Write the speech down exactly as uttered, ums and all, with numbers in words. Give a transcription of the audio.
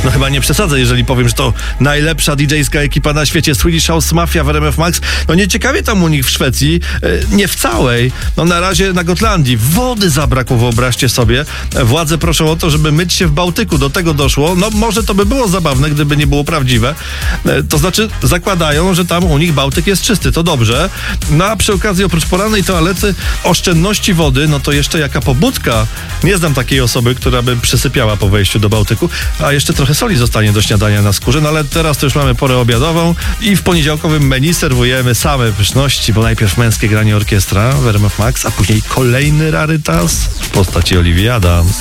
No chyba nie przesadzę, jeżeli powiem, że to najlepsza didżejska ekipa na świecie, Swedish House Mafia w R M F Max. No nieciekawie tam u nich w Szwecji, nie w całej, no na razie na Gotlandii. Wody zabrakło, wyobraźcie sobie. Władze proszą o to, żeby myć się w Bałtyku. Do tego doszło. No może to by było zabawne, gdyby nie było prawdziwe. To znaczy zakładają, że tam u nich Bałtyk jest czysty. To dobrze. No a przy okazji oprócz porannej toalety, oszczędności wody, no to jeszcze jaka pobudka. Nie znam takiej osoby, która by przysypiała po wejściu do Bałtyku. A jeszcze trochę soli zostanie do śniadania na skórze. No ale teraz to już mamy porę obiadową i w poniedziałkowym menu serwujemy same pyszności, bo najpierw męskie granie orkiestra w R M F Max, a później kolejny rarytas w postaci Olivia Adams.